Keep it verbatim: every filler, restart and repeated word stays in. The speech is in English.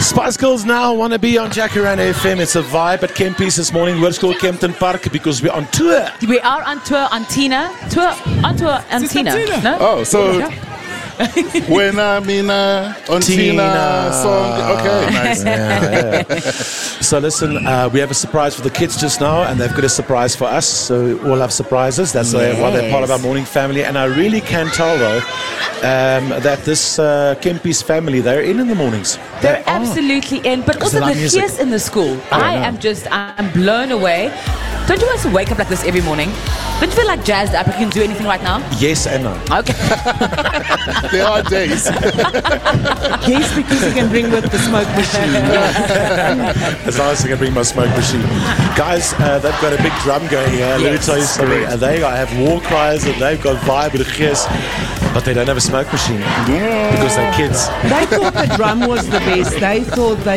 Spice Girls now want to be on Jacaranda F M. It's a vibe at Kempies this morning. We're called Kempton Park because we're on tour. We are on tour on Tina. Tour on tour on Tina. No? Oh, so Yeah. when I'm in a on Tina. Tina song. Okay, nice. Yeah, yeah. So listen, uh, we have a surprise for the kids just now, and they've got a surprise for us. So we all have surprises. That's Yes. why they're part of our morning family. And I really can tell though um, that this uh, Kempies family, they're in in the mornings. They're They are. absolutely in, but also they like the music. kids in the school. I I know. am just, I'm blown away. Don't you want to wake up like this every morning? Don't you feel like jazzed up? You can do anything right now? Yes and no. Okay. There are days. Yes, because you can bring with the smoke machine. As long as I can bring my smoke machine. Guys, uh, they've got a big drum going here. Let me Yes. tell you something. Uh, they have war cries and they've got vibe and gees, but they don't have a smoke machine because they're kids. They thought the drum was the best. They thought they